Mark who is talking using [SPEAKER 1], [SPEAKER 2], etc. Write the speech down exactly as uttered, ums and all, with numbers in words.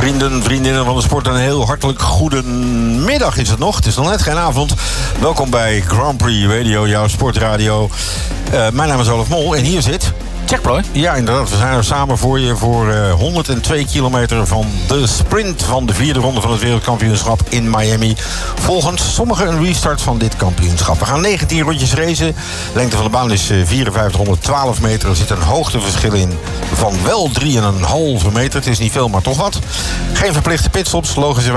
[SPEAKER 1] Vrienden, vriendinnen van de sport, een heel hartelijk goedemiddag is het nog. Het is nog net geen avond. Welkom bij Grand Prix Radio, jouw sportradio. Uh, mijn naam is Olaf Mol en hier zit...
[SPEAKER 2] Jack Ploy.
[SPEAKER 1] Ja, inderdaad. We zijn er samen voor je voor uh, honderdtwee kilometer van de sprint van de vierde ronde van het wereldkampioenschap in Miami. Volgens sommigen een restart van dit kampioenschap. We gaan negentien rondjes racen. De lengte van de baan is uh, vierenvijftighonderdtwaalf meter. Er zit een hoogteverschil in van wel drie komma vijf meter. Het is niet veel, maar toch wat. Geen verplichte pitstops, logisch.